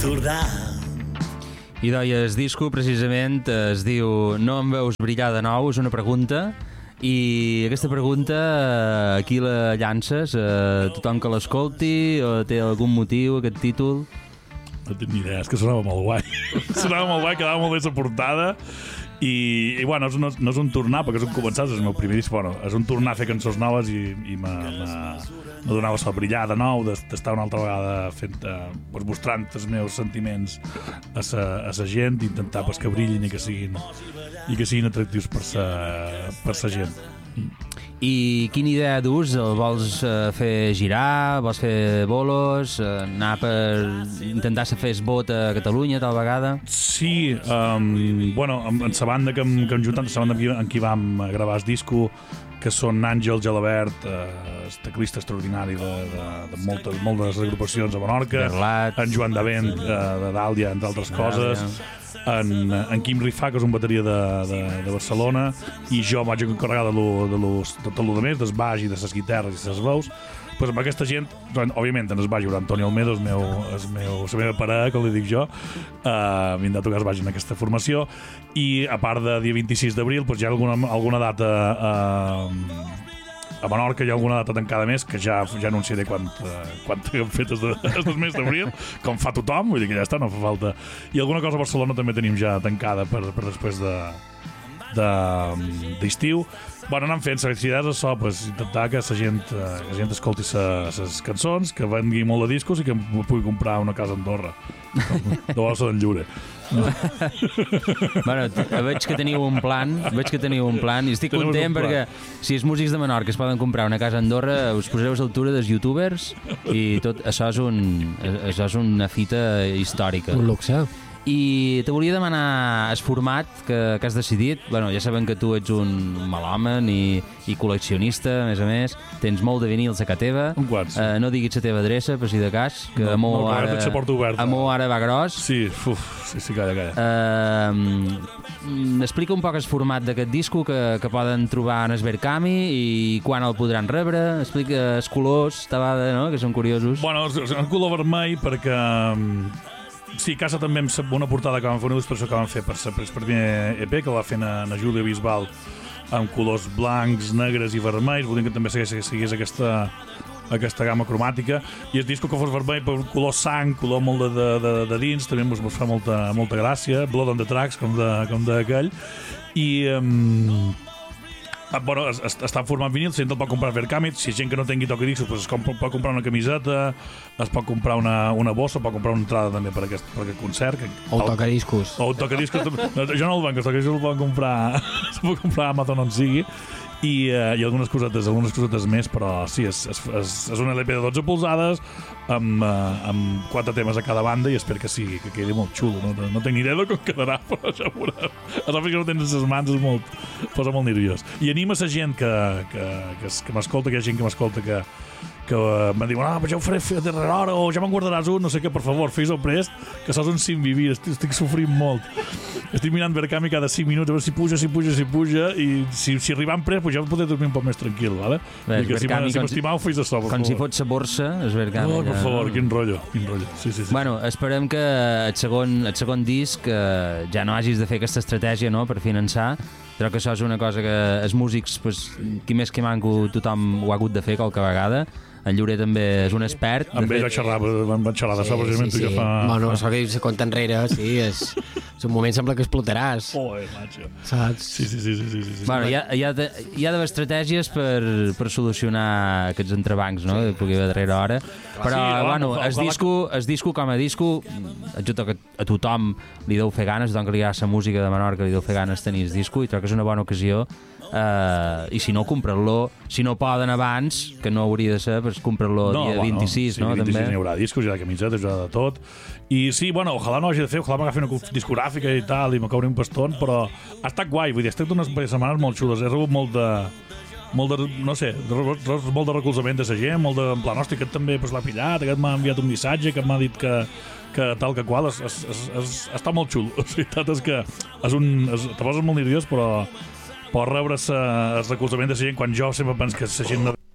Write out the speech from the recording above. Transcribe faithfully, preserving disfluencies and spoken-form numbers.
tornar. I doia, el disco precisament es diu No em veus brillar de nou, és una pregunta, i aquesta pregunta aquí la llances a tothom que l'escolti, o té algun motiu aquest títol? No tinc ni idea, és que sonava molt guai. Sonava molt guai, quedava molt bé la portada. I, i bueno, no, no és un tornar perquè és un començar, és el meu primer disc, bueno, és un tornar a fer cançons noves i, i me donava el brillar de nou, d'estar una altra vegada fent, eh, pues, mostrant els meus sentiments a sa, a sa gent, intentar pues, que brillin i que siguin i que siguin atractius per sa, per sa gent. I quina idea dus? El vols uh, fer girar? Vols fer bolos? Uh, anar per intentar fer el vot a Catalunya tal vegada? Sí, um, bueno, en, en la banda que hem, que hem juntat, la banda en qui vam gravar el disco, que són Àngel Gelabert, eh, el teclista extraordinari de, de, de moltes, moltes agrupacions a Menorca, Berlat, en Joan Davent, eh, de Dàlia, entre altres coses, en, en Quim Rifà, que és un bateria de, de, de Barcelona, i jo em vaig encarregar de, lo, de, lo, de tot el més, del baix i de les guitarres i les veus. Pues amb aquesta gent, òbviament en el baix hi haurà Antoni Almedo, el meu, el meu, la meva parella, com li dic jo, uh, vindrà a tocar el baix en aquesta formació, i a part de dia vint-i-sis d'abril pues, hi ha alguna, alguna data uh, a Menorca, hi ha alguna data tancada més que ja, ja anunciaré quan, uh, quan hem fet el, de, el mes d'abril, com fa tothom, vull dir que ja està, no fa falta. I alguna cosa a Barcelona també tenim ja tancada per, per després de d'estiu. Bueno, anant fent les idees a so, pues, intentar que la gent, que la gent escolti les cançons, que vengui molt de discos i que pugui comprar una casa a Andorra de Bossa d'en Llure. No. Bueno, veig que teniu un plan, veig que teniu un plan i estic Tenim content perquè si els músics de Menorca es poden comprar una casa a Andorra, us posareu a l'altura dels youtubers i tot això és, un, això és una fita històrica. Un luxe. I te volia demanar el format que, que has decidit. Bueno, ja sabem que tu ets un melòman i, i col·leccionista, a més a més. Tens molt de vinils a casa teva. Un quants. Uh, no diguis la teva adreça, per si de cas, que No, amo no, ara, ara porta oberta. amo ara va gros. Sí, uf, sí, sí, calla, calla. Uh, explica un poc el format d'aquest disco que, que poden trobar en el Verkami i quan el podran rebre. Explica els colors, tabada, no?, que són curiosos. Bueno, en color vermell perquè... Sí, a casa també amb una portada que vam fer, una il·lustració que vam fer per el primer E P, que la va fer a, a Júlia Bisbal, amb colors blancs, negres i vermells. Volíem que també seguís, seguís aquesta, aquesta gamma cromàtica. I el disco que fos vermell, per color sang, color molt de, de, de, de dins, també ens fa molta, molta gràcia. Blood on the Tracks, com d'aquell. I... Um, bueno, es, es, està en format vinil, si el pot comprar Verkami. Si gent que no tingui tocadiscos, pues es pot comprar una camiseta, es pot comprar una, una bossa, pot comprar una entrada també per aquest, per aquest concert. Que, O un tocadiscos. O un tocadiscos. No, jo no el banc, els tocadiscos el poden comprar, es pot comprar a Amazon on sigui. I, uh, i algunes cosetes, algunes cosetes més, però sí, és, és, és, és un L P de dotze polzades amb, uh, amb quatre temes a cada banda i espero que sigui, que quedi molt xulo. No, no tinc ni idea de com quedarà, però ja ho veurem. El que no tens les mans és molt, posa molt nerviós. I anima la gent que, que, que, que m'escolta, que hi ha gent que m'escolta que, que uh, em diuen, ah, però ja ho faré a darrere hora, o ja me'n guardaràs un, no sé què, per favor, fes-ho prest, que sols un sin vivir, estic, estic sofrint molt. Estic mirant Verkami cada cinc minuts, a veure si puja, si puja, si puja, i si, si arribant prest, pues ja podré dormir un poc més tranquil, vale? Bé, I que si m'estimau, fes això, per com favor. si fos la borsa, és Verkami. Oh, per favor, quin rotllo, quin rotllo. Sí, sí, sí. Bueno, esperem que el segon, el segon disc eh, ja no hagis de fer aquesta estratègia, no?, per finançar. Crec que això és una cosa que els músics, pues, qui més qui manco, tothom ho ha hagut de fer qualque vegada. En Llure també és un expert. Amb ell vaig xerrar, van xerrar d'això, precisament, sí, sí. que fa... Bueno, això que se compta enrere, sí, és, és un moment sembla que explotaràs. Oh, eh, macho. Saps? Sí, sí, sí, sí, sí, sí. Bueno, hi ha, hi ha, de, hi ha d'haver estratègies per, per solucionar aquests entrebancs, no?, que pugui haver darrere hora. Però, sí, bueno, clar, el clar, disco, el disco com a disco, jo crec que a tothom li deu fer ganes, a tothom que li agrada la música de Menorca li deu fer ganes tenir el disco, i crec que és una bona ocasió. Uh, i si no, comprar-lo, si no poden abans, que no hauria de ser, pues comprar-lo no, dia bueno, vint-i-sis, sí, no? vint-i-sis també hi haurà discos, hi haurà camisetes, hi haurà de tot. I sí, bueno, ojalà no hagi de fer, ojalà m'agafi una discogràfica i tal, i me cobri un paston, però ha estat guai, vull dir, ha estat unes setmanes molt xules, he rebut molt de... molt de, no sé, molt de recolzament de la gent, molt de, en plan, hosti, aquest també pues, l'ha pillat, aquest m'ha enviat un missatge, que m'ha dit que, que tal que qual, es, es, es, es, està molt xulo. La veritat és que és un, es, te poses molt nerviós, però, però rebre el recolzament de la gent, quan jo sempre penso que la gent no